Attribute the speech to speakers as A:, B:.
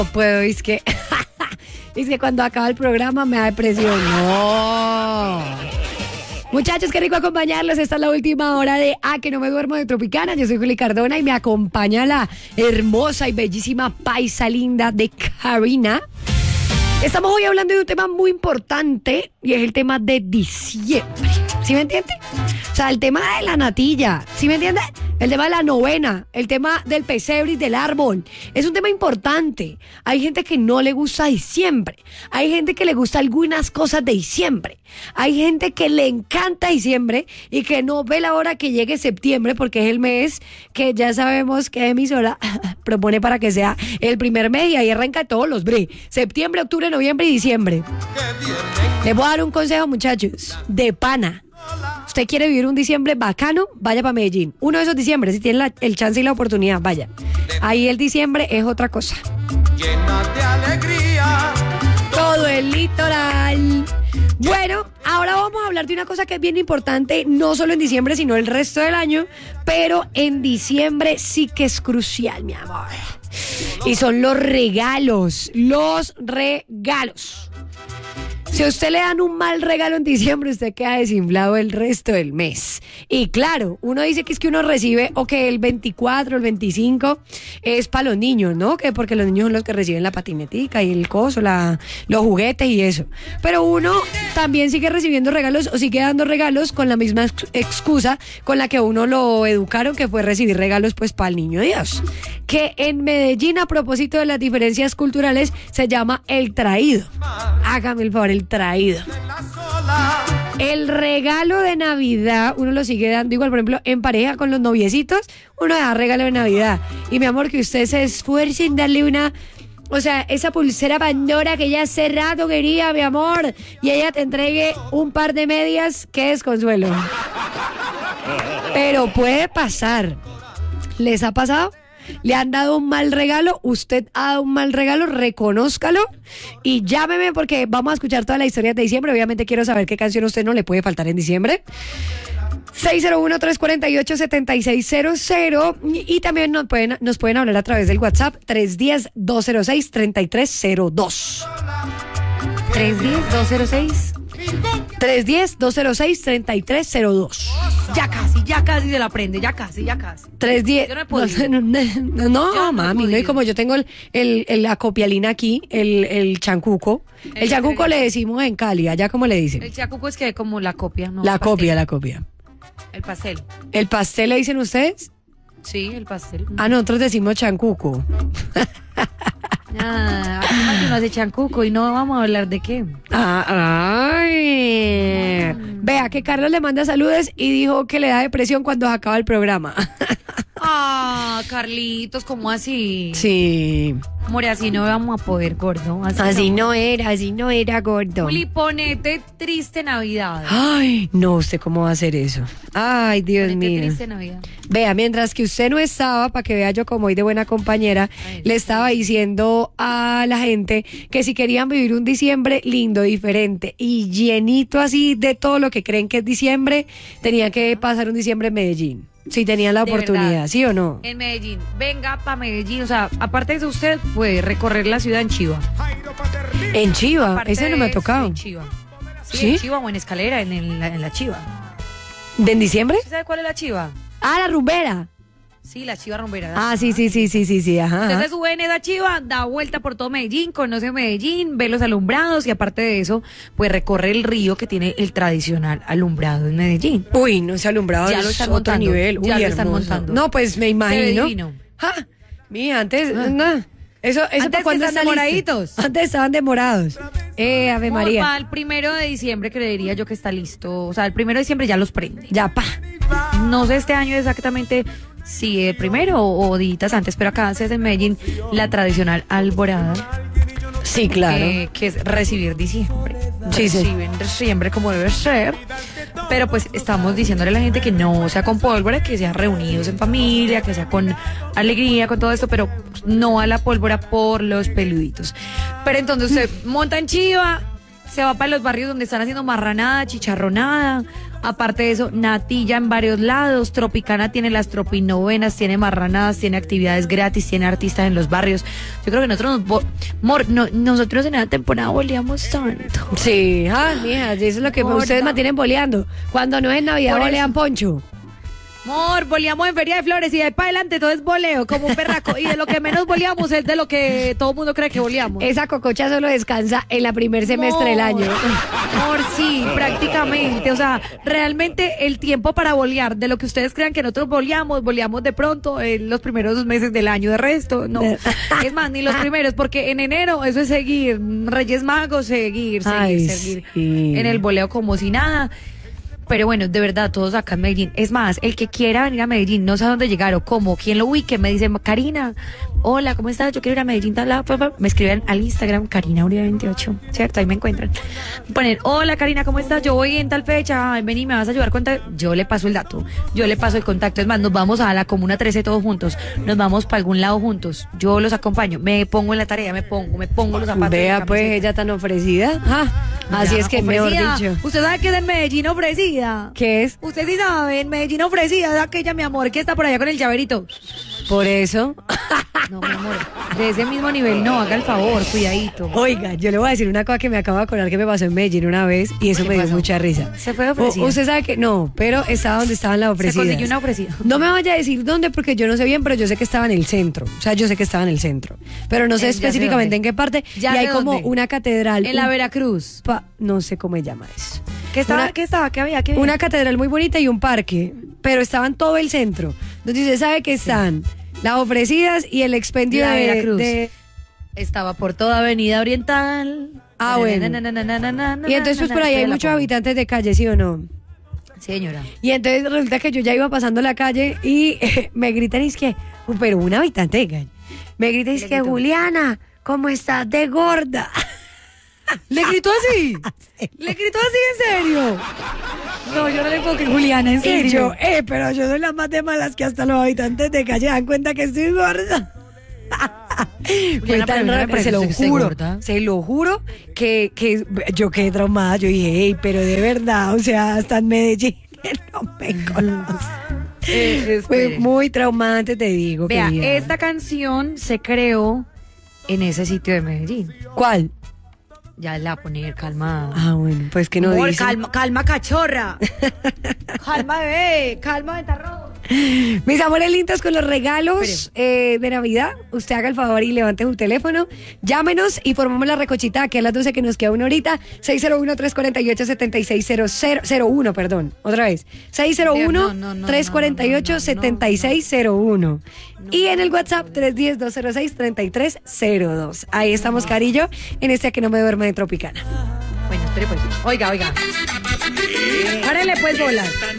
A: No puedo, es que cuando acaba el programa me da depresión. No. Muchachos, qué rico acompañarlos. Esta es la última hora de que no me duermo de Tropicana. Yo soy Juli Cardona y me acompaña la hermosa y bellísima paisa linda de Karina. Estamos hoy hablando de un tema muy importante y es el tema de diciembre. ¿Sí me entiende? O sea, el tema de la natilla, ¿sí me entiende? El tema de la novena, el tema del pesebre y del árbol. Es un tema importante. Hay gente que no le gusta diciembre. Hay gente que le gusta algunas cosas de diciembre. Hay gente que le encanta diciembre y que no ve la hora que llegue septiembre porque es el mes que ya sabemos que emisora propone para que sea el primer mes y ahí arranca todos los bre. Septiembre, octubre, noviembre y diciembre. Les voy a dar un consejo, muchachos, de pana. Usted quiere vivir un diciembre bacano, vaya para Medellín. Uno de esos diciembre, si tiene el chance y la oportunidad, vaya. Ahí el diciembre es otra cosa.
B: Llena de alegría.
A: Todo el litoral. Bueno, ahora vamos a hablar de una cosa que es bien importante, no solo en diciembre, sino el resto del año, pero en diciembre sí que es crucial, mi amor. Y son los regalos, Si a usted le dan un mal regalo en diciembre, usted queda desinflado el resto del mes. Y claro, uno dice que es que uno recibe, o que el 24, el 25 es para los niños, ¿no? Que porque los niños son los que reciben la patinetica y el coso, los juguetes y eso. Pero uno también sigue recibiendo regalos o sigue dando regalos con la misma excusa con la que uno lo educaron, que fue recibir regalos pues para el niño Dios. Que en Medellín, a propósito de las diferencias culturales, se llama el traído. Hágame el favor, el traído. El regalo de Navidad uno lo sigue dando igual, por ejemplo, en pareja con los noviecitos, uno da regalo de Navidad. Y mi amor, que usted se esfuerce en darle esa pulsera Pandora que ella hace rato quería, mi amor, y ella te entregue un par de medias, qué desconsuelo. Pero puede pasar. ¿Les ha pasado? ¿Le han dado un mal regalo? ¿Usted ha dado un mal regalo? Reconózcalo y llámeme porque vamos a escuchar toda la historia de diciembre. Obviamente quiero saber qué canción a usted no le puede faltar en diciembre. 601-348-7600 y también nos pueden hablar a través del WhatsApp 310-206-3302. 310-206-3302.
C: Ya casi se la prende, ya casi.
A: 310.
C: Yo no he podido.
A: No, mami, no, y como yo tengo la copialina aquí, el chancuco. El chancuco le decimos en Cali, allá como le dicen.
C: El chancuco es que como la copia, ¿no?
A: La copia.
C: El pastel.
A: ¿El pastel le dicen ustedes?
C: Sí, el pastel.
A: Nosotros decimos chancuco.
C: Aquí no hace chancuco y no vamos a hablar de qué.
A: Vea que Carlos le manda saludos y dijo que le da depresión cuando acaba el programa.
C: Carlitos, ¿cómo así?
A: Sí.
C: More, así no vamos a poder, gordo.
A: Así no era, gordo.
C: Juli, ponete triste Navidad.
A: Ay, no, ¿usted cómo va a hacer eso? Ay, Dios
C: Ponete
A: mío.
C: triste Navidad.
A: Vea, mientras que usted no estaba, para que vea yo como hoy de buena compañera, le estaba diciendo a la gente que si querían vivir un diciembre lindo, diferente y llenito así de todo lo que creen que es diciembre, tenían que pasar un diciembre en Medellín. Si tenían la oportunidad,
C: verdad.
A: ¿sí o no?
C: En Medellín, venga para Medellín, o sea, aparte de eso usted puede recorrer la ciudad en Chiva.
A: En Chiva,
C: Aparte
A: ese no me ha
C: de eso,
A: tocado.
C: En Chiva. Sí,
A: ¿Sí?
C: en Chiva o en Escalera, en la Chiva.
A: ¿De en diciembre?
C: ¿Usted sabe cuál es la Chiva?
A: La rumbera.
C: Sí, la Chiva rumbera.
A: Sí, ajá.
C: Usted se sube en esa Chiva, da vuelta por todo Medellín, conoce Medellín, ve los alumbrados y aparte de eso, pues recorre el río que tiene el tradicional alumbrado en Medellín.
A: Uy, no, ese alumbrado
C: Ya
A: es
C: lo están
A: otro
C: montando,
A: nivel.
C: ya
A: Uy,
C: lo están
A: hermoso.
C: montando.
A: No, pues me imagino.
C: Se ve divino.
A: Mira, antes, no. Eso
C: Antes
A: cuando
C: están demoraditos.
A: Antes estaban demorados. Ave María.
C: Para el 1 de diciembre creería yo que está listo. O sea, el 1 de diciembre ya los prende.
A: Ya,
C: No sé este año exactamente si el 1 o días antes, pero acá se hace en Medellín la tradicional alborada.
A: Sí, claro.
C: Que es recibir diciembre.
A: Sí, sí.
C: Reciben diciembre como debe ser. Pero pues estamos diciéndole a la gente que no sea con pólvora, que sea reunidos en familia, que sea con alegría, con todo esto, pero no a la pólvora por los peluditos. Pero entonces usted monta en Chiva, se va para los barrios donde están haciendo marranada, chicharronada. Aparte de eso, natilla en varios lados. Tropicana tiene las tropinovenas, tiene marranadas, tiene actividades gratis, tiene artistas en los barrios. Yo creo que nosotros en la temporada boleamos tanto.
A: Sí, mija, eso es lo que ustedes mantienen boleando. Cuando no es Navidad, bolean poncho.
C: Amor, boleamos en Feria de Flores y de ahí para adelante todo es boleo, como un perraco. Y de lo que menos boleamos es de lo que todo el mundo cree que boleamos.
A: Esa cococha solo descansa en la primer semestre del año.
C: Amor, sí, prácticamente. O sea, realmente el tiempo para bolear, de lo que ustedes crean que nosotros boleamos de pronto en los primeros 2 meses del año. De resto, no. Es más, ni los primeros, porque en enero eso es seguir. Reyes Magos, seguir.
A: Sí.
C: En el boleo como si nada. Pero bueno, de verdad, todos acá en Medellín. Es más, el que quiera venir a Medellín, no sé a dónde llegar o cómo, quién lo ubique, me dice, Karina, hola, ¿cómo estás? Yo quiero ir a Medellín, me escriben al Instagram, KarinaUribe28, ¿cierto? Ahí me encuentran. Ponen, hola Karina, ¿cómo estás? Yo voy en tal fecha, vení, me vas a ayudar con tal. Yo le paso el dato, yo le paso el contacto. Es más, nos vamos a la Comuna 13 todos juntos, nos vamos para algún lado juntos, yo los acompaño, me pongo en la tarea, me pongo los zapatos.
A: Vea, pues, ella tan ofrecida. Así es que, mejor dicho.
C: ¿Usted sabe que es en Medellín ofrecida?
A: ¿Qué es?
C: Usted sí sabe, en Medellín ofrecida, es aquella, mi amor, que está por allá con el llaverito.
A: Por eso.
C: No, mi amor, de ese mismo nivel no, haga el favor, cuidadito.
A: Oiga, yo le voy a decir una cosa que me acabo de acordar que me pasó en Medellín una vez y eso me dio mucha risa.
C: ¿Se fue ofrecida?
A: Usted sabe que no, pero estaba donde estaban las ofrecidas.
C: Se consiguió una ofrecida.
A: No me vaya a decir dónde porque yo no sé bien, pero yo sé que estaba en el centro. O sea, yo sé que estaba en el centro. Pero no sé específicamente en qué parte.
C: Ya
A: y hay como
C: dónde.
A: una catedral.
C: En la Veracruz.
A: No sé cómo se llama eso.
C: ¿Qué había?
A: Una catedral muy bonita y un parque, pero estaba en todo el centro. Entonces usted sabe que están las ofrecidas y el expendio
C: La
A: de
C: Veracruz.
A: Estaba por toda Avenida Oriental. Bueno. Y entonces pues por ahí hay muchos habitantes de calle, ¿sí o no?
C: Señora.
A: Y entonces resulta que yo ya iba pasando la calle y me gritan, es que, pero un habitante de calle, me gritan, es que Juliana, ¿cómo estás de gorda?
C: ¿Le gritó así? ¿Le gritó así en serio? No, yo no le puedo creer. Juliana, ¿en serio?
A: Y yo, pero yo soy la más de malas que hasta los habitantes de calle dan cuenta que estoy gorda. Fue tan raro, se lo juro que yo quedé traumada. Yo dije, hey, pero de verdad, o sea, hasta en Medellín no me conoce. Fue muy traumante, te digo.
C: Vea,
A: querida.
C: esta canción se creó en ese sitio de Medellín.
A: ¿Cuál?
C: Ya la voy a poner, calma.
A: Bueno, pues que no dice.
C: Calma, cachorra. Calma, bebé, calma, ventarrón.
A: Mis amores lindos, con los regalos de Navidad, usted haga el favor y levante su teléfono, llámenos y formamos la recochita aquí a las 12 que nos queda una horita. 601-348-7601, perdón, otra vez 601-348-7601 y en el WhatsApp 310-206-3302. Ahí estamos, Carillo, en este que no me duerme de Tropicana.
C: Bueno, espere pues. Oiga. Párele pues, bolas.